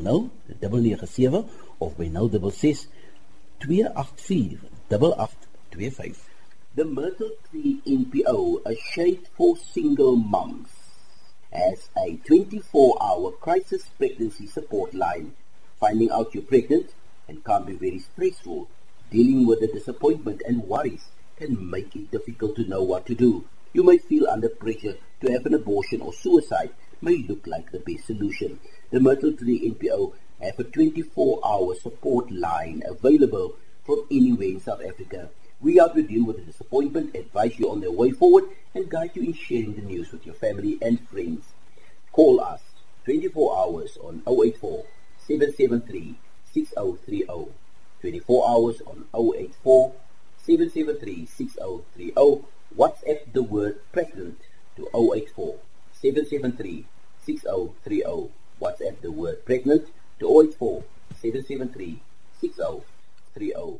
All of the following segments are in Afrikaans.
097 of by 066 284 8825. The Myrtle Tree NPO, a shade for single moms, has a 24-hour crisis pregnancy support line. Finding out you're pregnant and can't be very stressful. Dealing with the disappointment and worries can make it difficult to know what to do. You may feel under pressure to have an abortion, or suicide may look like the best solution. The Myrtle Tree NPO have a 24-hour support line available from anywhere in South Africa. We are to deal with the disappointment, advise you on the way forward, and guide you in sharing the news with your family and friends. Call us 24 hours on 084 773 6030. 24 hours on 084 773 6030. WhatsApp the word pregnant to 084 773 6030. WhatsApp the word pregnant to 084 773 6030.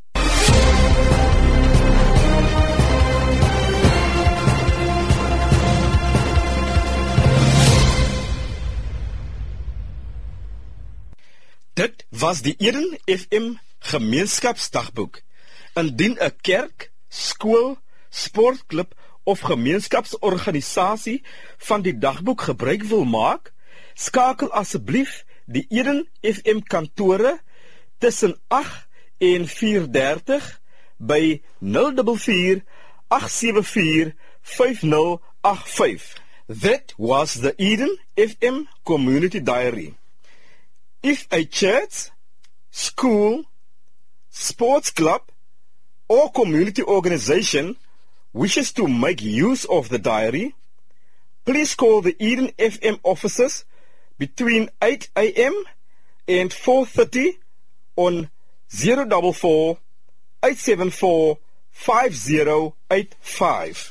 Dit was die Eden FM gemeenskapsdagboek. Indien 'n kerk, skool, sportklub of gemeenskapsorganisasie van die dagboek gebruik wil maak, skakel asseblief die Eden FM kantore tussen 8 en 4:30 by 044 874 5085. That was the Eden FM Community Diary. If a church, school, sports club, or community organization wishes to make use of the diary, please call the Eden FM offices between 8 a.m. and 4:30 on 044 874 5085.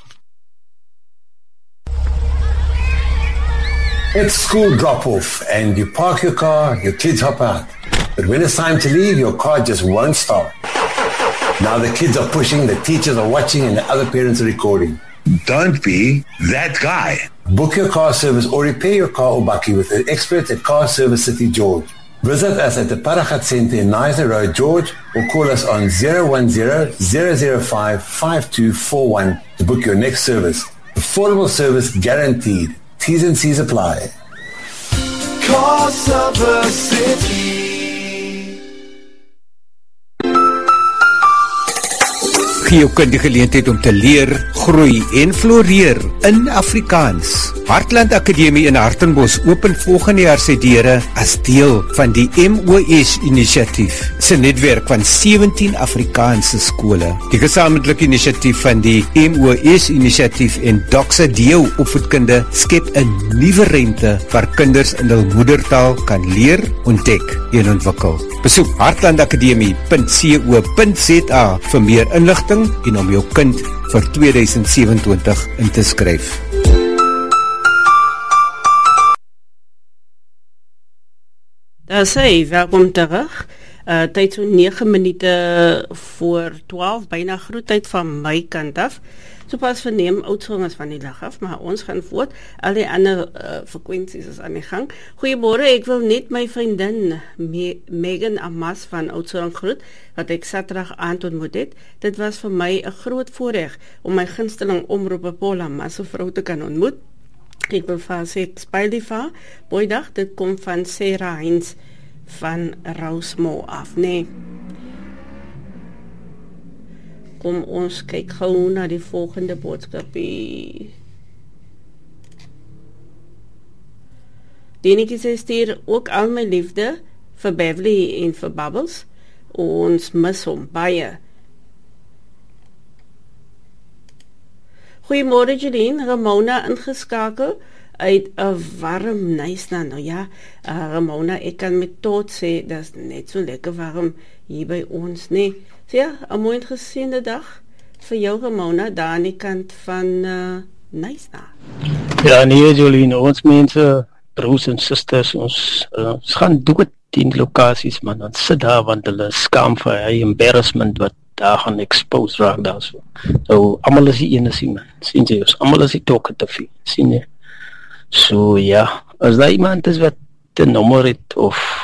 It's school drop-off and you park your car, your kids hop out. But when it's time to leave, your car just won't start. Now the kids are pushing, the teachers are watching, and the other parents are recording. Don't be that guy. Book your car service or repair your car or bakkie with the experts at Car Service City George. Visit us at the Paragat Centre in Nizer Road, George, or call us on 010-005-5241 to book your next service. Affordable service guaranteed. T's and C's apply. Car Service City. Gee jou kind die geleentheid om te leer, groei en floreer in Afrikaans. Hartland Akademie in Hartenbos open volgende jaar sy deure as deel van die MOS-inisiatief, se netwerk van 17 Afrikaanse skole. Die gesamentlike inisiatief van die MOS-inisiatief en Doxa Deo opvoedkunde skep 'n nuwe ruimte waar kinders in hul moedertaal kan leer, ontdek en ontwikkel. Besoek hartlandakademie.co.za vir meer inligting en om jou kind vir 2027 in te skryf. Daar sê, welkom terug. Tyd so 9 minute voor 12, byna groettyd van my kant af. So pas verneem Oudtshoorn is van die lig af, maar ons gaan voort. Al die ander frekwensies is aan die gang. Goeiemôre, ek wil net my vriendin Megan Amas van Oudtshoorn groet, wat ek Saterdag aand ontmoet het. Dit was vir my 'n groot voorreg om my gunsteling omroeper Paul Amas se vrou te kan ontmoet. Ek wil vir sê, spyl die va, boydag, dit kom van Sarah Heinz van Rosemore af, nee. Kom ons kyk gou na die volgende boodskapie. Denetjie sê stuur ook al my liefde vir Beverly en vir Bubbles. Ons mis hom baie. Goeiemôre Jeline, Ramona ingeskakel uit 'n warm Knysna. Nou ja, Ramona, ek kan met tot sê, dat is net so lekker warm hier by ons, nee. So ja, 'n mooi geseënde dag vir jou, Ramona, daar aan die kant van Knysna. Ja, nee Jolien, ons mense, broers en susters, ons gaan dood in die lokasies, man, dan sit daar, want hulle skaam vir hy embarrassment wat daar gaan expose raak daar so. So, allemaal is die ene sien, man, sien jy ons, allemaal is die talkative, sien jy. So ja, as daar iemand is wat 'n nommer het of